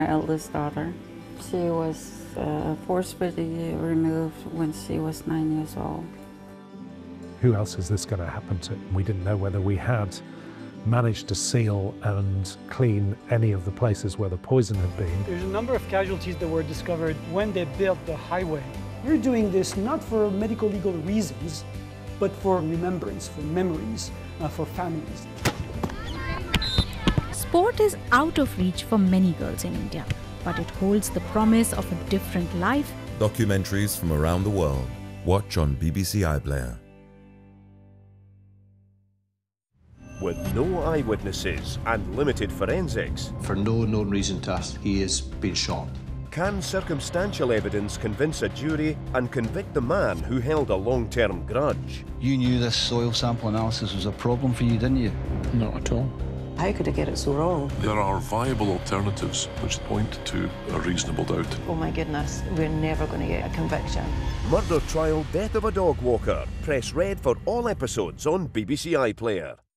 My eldest daughter. She was forcibly removed when she was 9 years old. Who else is this going to happen to? We didn't know whether we had managed to seal and clean any of the places where the poison had been. There's a number of casualties that were discovered when they built the highway. We're doing this not for medical legal reasons, but for remembrance, for memories, for families. Sport is out of reach for many girls in India, but it holds the promise of a different life. Documentaries from around the world. Watch on BBC iPlayer. With no eyewitnesses and limited forensics, for no known reason to us, he has been shot. Can circumstantial evidence convince a jury and convict the man who held a long-term grudge? You knew this soil sample analysis was a problem for you, didn't you? Not at all. How could I get it so wrong? There are viable alternatives which point to a reasonable doubt. Oh my goodness, we're never going to get a conviction. Murder Trial, Death of a Dog Walker. Press red for all episodes on BBC iPlayer.